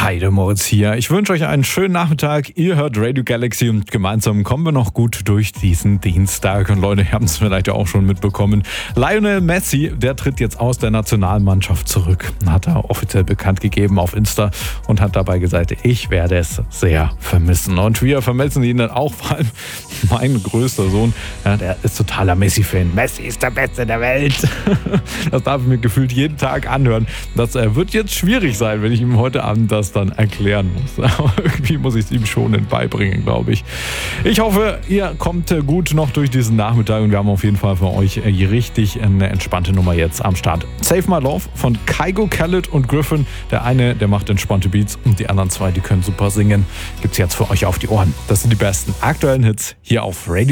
Hi, der Moritz hier. Ich wünsche euch einen schönen Nachmittag. Ihr hört Radio Galaxy und gemeinsam kommen wir noch gut durch diesen Dienstag. Und Leute, ihr habt es vielleicht ja auch schon mitbekommen. Lionel Messi, der tritt jetzt aus der Nationalmannschaft zurück. Hat er offiziell bekannt gegeben auf Insta und hat dabei gesagt, ich werde es sehr vermissen. Und wir vermissen ihn dann auch, vor allem mein größter Sohn, ja, der ist totaler Messi-Fan. Messi ist der Beste der Welt. Das darf ich mir gefühlt jeden Tag anhören. Das wird jetzt schwierig sein, wenn ich ihm heute Abend das dann erklären muss. Aber irgendwie muss ich es ihm schonend beibringen, glaube ich. Ich hoffe, ihr kommt gut noch durch diesen Nachmittag und wir haben auf jeden Fall für euch richtig eine entspannte Nummer jetzt am Start. Save My Love von Kygo, Khaled und Griffin. Der eine, der macht entspannte Beats und die anderen zwei, die können super singen. Gibt's jetzt für euch auf die Ohren. Das sind die besten aktuellen Hits hier auf Radio.